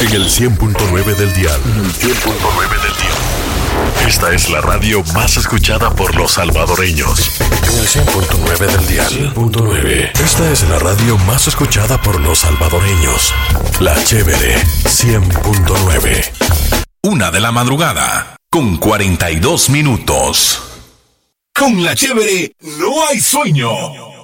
En el 100.9 del dial. Esta es la radio más escuchada por los salvadoreños. En el 100.9 del dial. 100.9. Esta es la radio más escuchada por los salvadoreños. La Chévere 100.9. 1:00 con 42 minutos. Con La Chévere no hay sueño.